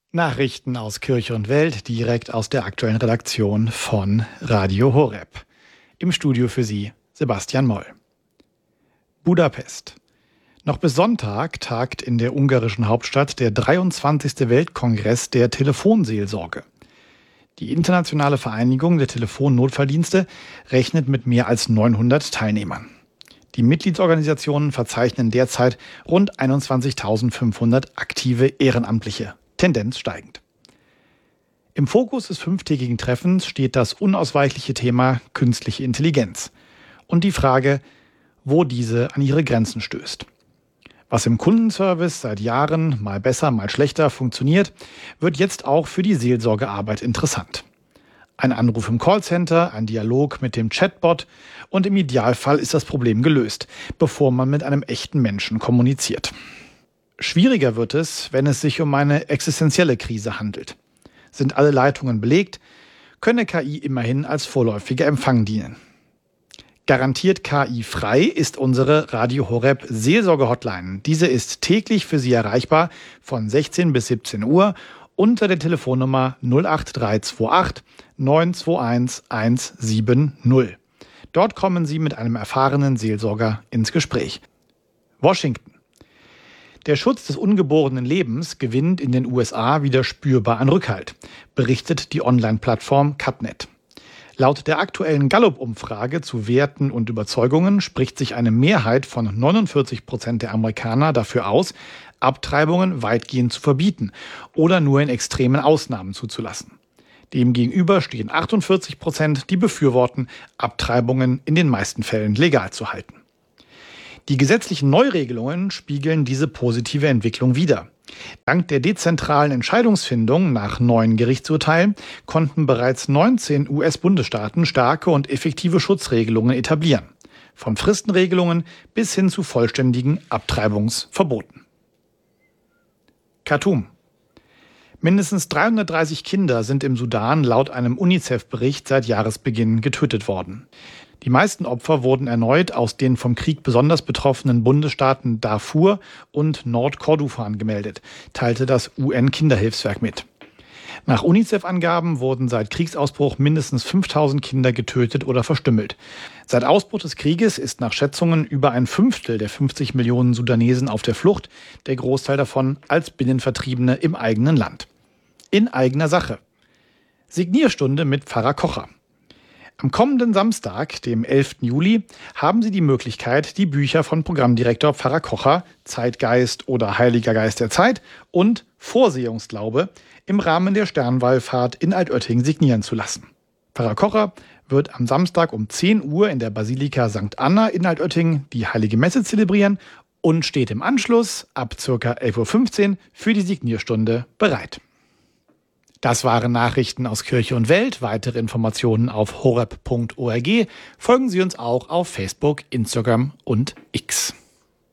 Nachrichten aus Kirche und Welt direkt aus der aktuellen Redaktion von Radio Horeb. Im Studio für Sie Sebastian Moll. Budapest. Noch bis Sonntag tagt in der ungarischen Hauptstadt der 23. Weltkongress der Telefonseelsorge. Die internationale Vereinigung der Telefonnotfalldienste rechnet mit mehr als 900 Teilnehmern. Die Mitgliedsorganisationen verzeichnen derzeit rund 21.500 aktive Ehrenamtliche. Tendenz steigend. Im Fokus des 5-tägigen Treffens steht das unausweichliche Thema künstliche Intelligenz und die Frage, wo diese an ihre Grenzen stößt. Was im Kundenservice seit Jahren mal besser, mal schlechter funktioniert, wird jetzt auch für die Seelsorgearbeit interessant. Ein Anruf im Callcenter, ein Dialog mit dem Chatbot und im Idealfall ist das Problem gelöst, bevor man mit einem echten Menschen kommuniziert. Schwieriger wird es, wenn es sich um eine existenzielle Krise handelt. Sind alle Leitungen belegt, könne KI immerhin als vorläufiger Empfang dienen. Garantiert KI-frei ist unsere Radio Horeb Seelsorge-Hotline. Diese ist täglich für Sie erreichbar von 16 bis 17 Uhr unter der Telefonnummer 08328 921 170. Dort kommen Sie mit einem erfahrenen Seelsorger ins Gespräch. Washington. Der Schutz des ungeborenen Lebens gewinnt in den USA wieder spürbar an Rückhalt, berichtet die Online-Plattform Cutnet. Laut der aktuellen Gallup-Umfrage zu Werten und Überzeugungen spricht sich eine Mehrheit von 49% der Amerikaner dafür aus, Abtreibungen weitgehend zu verbieten oder nur in extremen Ausnahmen zuzulassen. Demgegenüber stehen 48%, die befürworten, Abtreibungen in den meisten Fällen legal zu halten. Die gesetzlichen Neuregelungen spiegeln diese positive Entwicklung wider. Dank der dezentralen Entscheidungsfindung nach neuen Gerichtsurteilen konnten bereits 19 US-Bundesstaaten starke und effektive Schutzregelungen etablieren. Von Fristenregelungen bis hin zu vollständigen Abtreibungsverboten. Khartoum. Mindestens 330 Kinder sind im Sudan laut einem UNICEF-Bericht seit Jahresbeginn getötet worden. Die meisten Opfer wurden erneut aus den vom Krieg besonders betroffenen Bundesstaaten Darfur und Nordkordofan gemeldet, teilte das UN-Kinderhilfswerk mit. Nach UNICEF-Angaben wurden seit Kriegsausbruch mindestens 5.000 Kinder getötet oder verstümmelt. Seit Ausbruch des Krieges ist nach Schätzungen über ein Fünftel der 50 Millionen Sudanesen auf der Flucht, der Großteil davon als Binnenvertriebene im eigenen Land. In eigener Sache. Signierstunde mit Pfarrer Kocher. Am kommenden Samstag, dem 11. Juli, haben Sie die Möglichkeit, die Bücher von Programmdirektor Pfarrer Kocher, Zeitgeist oder Heiliger Geist der Zeit und Vorsehungsglaube im Rahmen der Sternwallfahrt in Altötting signieren zu lassen. Pfarrer Kocher wird am Samstag um 10 Uhr in der Basilika St. Anna in Altötting die Heilige Messe zelebrieren und steht im Anschluss ab ca. 11.15 Uhr für die Signierstunde bereit. Das waren Nachrichten aus Kirche und Welt. Weitere Informationen auf horeb.org. Folgen Sie uns auch auf Facebook, Instagram und X.